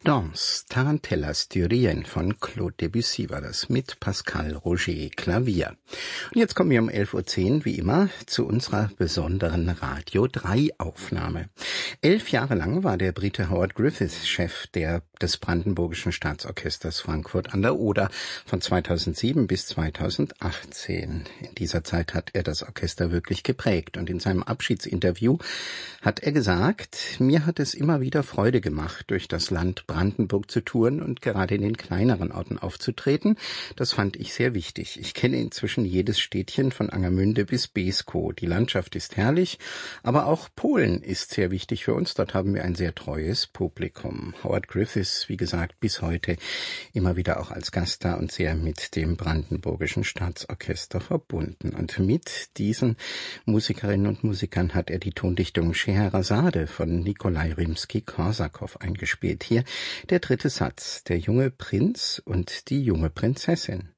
Danse, Tarantella Styrienne von Claude Debussy war das mit Pascal Roger Klavier. Und jetzt kommen wir um 11:10 Uhr, wie immer, zu unserer besonderen Radio 3 Aufnahme. 11 Jahre lang war der Brite Howard Griffiths Chef des Brandenburgischen Staatsorchesters Frankfurt an der Oder von 2007 bis 2018. In dieser Zeit hat er das Orchester wirklich geprägt und in seinem Abschiedsinterview hat er gesagt: Mir hat es immer wieder Freude gemacht, durch das Land Brandenburg zu touren und gerade in den kleineren Orten aufzutreten. Das fand ich sehr wichtig. Ich kenne inzwischen jedes Städtchen von Angermünde bis Beeskow. Die Landschaft ist herrlich, aber auch Polen ist sehr wichtig für uns. Dort haben wir ein sehr treues Publikum. Howard Griffiths, wie gesagt, bis heute immer wieder auch als Gast da und sehr mit dem Brandenburgischen Staatsorchester verbunden. Und mit diesen Musikerinnen und Musikern hat er die Tondichtung Scheherazade von Nikolai Rimski-Korsakow eingespielt. Hier der dritte Satz, der junge Prinz und die junge Prinzessin.